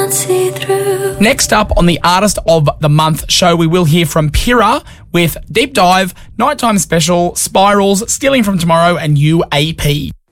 can't see through. Next up on the Artist of the Month show, we will hear from Pyrrha with Deep Dive, Nighttime Special, Spirals, Stealing from Tomorrow and UAP.